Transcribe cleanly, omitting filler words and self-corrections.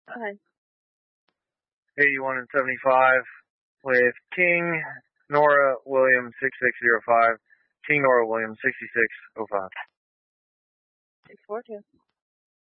Hi. 81 and 75 with King Nora Williams 6605. King Nora Williams 6605. 642.